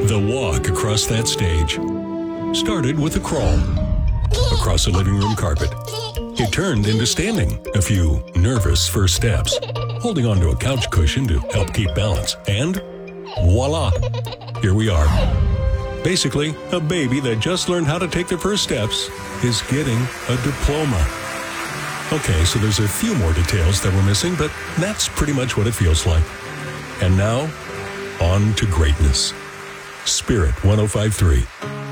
The walk across that stage started with a crawl across a living room carpet. It turned into standing, a few nervous first steps, holding onto a couch cushion to help keep balance, and voila, here we are. Basically, a baby that just learned how to take their first steps is getting a diploma. Okay, so there's a few more details that we're missing, but that's pretty much what it feels like. And now, on to greatness. Spirit 105.3.